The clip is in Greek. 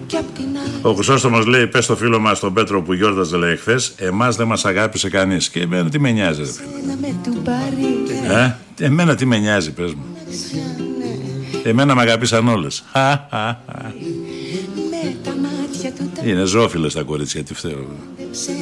Ο Χρυσόστομος λέει: πες στο φίλο μας τον Πέτρο που γιόρταζε, λέει χθες, εμάς δεν μας αγάπησε κανείς. Και εμένα τι με νοιάζει, ρε φίλε. Εμένα τι με νοιάζει, πες μου. Εμένα με αγάπησαν όλες. Είναι ζώφιλες τα κορίτσια, τι φταίω.